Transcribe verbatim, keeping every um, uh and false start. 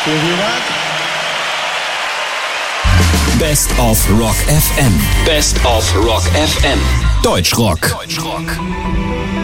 Vielen, vielen Dank. Best of Rock F M. Best of Rock F M. Deutschrock. Deutschrock.